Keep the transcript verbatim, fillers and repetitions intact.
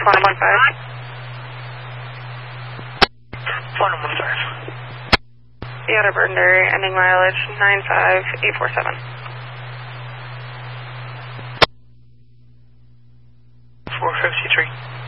Quantum one five. Quantum one five. Seattle Burnberry, ending mileage nine five eight four seven. four fifty-three.